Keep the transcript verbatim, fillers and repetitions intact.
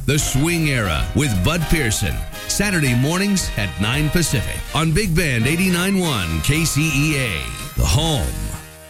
The Swing Era with Bud Pearson. Saturday mornings at nine Pacific on Big Band eighty-nine point one K C E A, the home